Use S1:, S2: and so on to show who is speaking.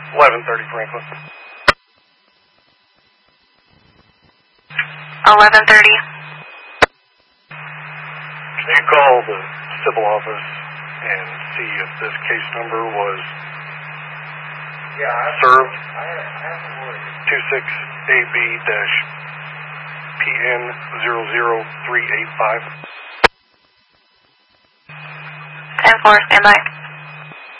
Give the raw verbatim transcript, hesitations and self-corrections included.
S1: eleven thirty Franklin.
S2: eleven thirty.
S1: Can you call the civil office and see if this case number was
S3: yeah,
S1: served?
S3: I have, I have some words.
S1: two six A B P N zero zero three eight five.
S2: ten four, stand by.